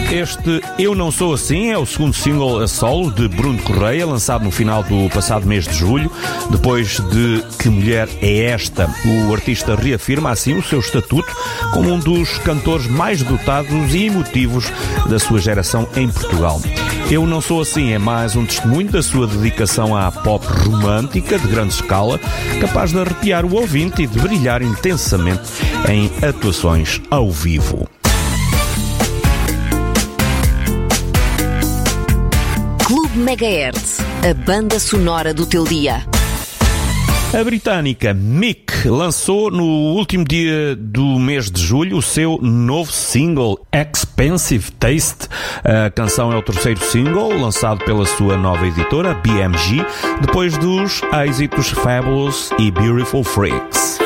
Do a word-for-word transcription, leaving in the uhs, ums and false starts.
Este Eu Não Sou Assim é o segundo single a solo de Bruno Correia, lançado no final do passado mês de julho. Depois de Que Mulher é Esta, o artista reafirma assim o seu estatuto como um dos cantores mais dotados e emotivos da sua geração em Portugal. Eu Não Sou Assim é mais um testemunho da sua dedicação à pop romântica de grande escala, capaz de arrepiar o ouvinte e de brilhar intensamente em atuações ao vivo. Clube Megahertz, a banda sonora do teu dia. A britânica Mick lançou no último dia do mês de julho o seu novo single, Expensive Taste. A canção é o terceiro single lançado pela sua nova editora, B M G, depois dos êxitos Fabulous e Beautiful Freaks.